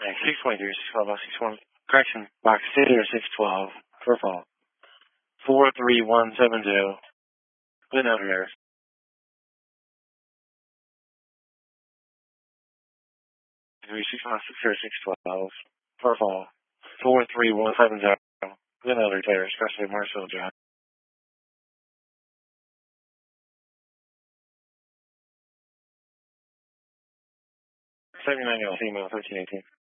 623, 612, 612. Correction, box theater 612, for fall. 43170. Good note errors. Three 612, for fall. 43170. Good note errors, especially Marshall Drive. 79 female 1318.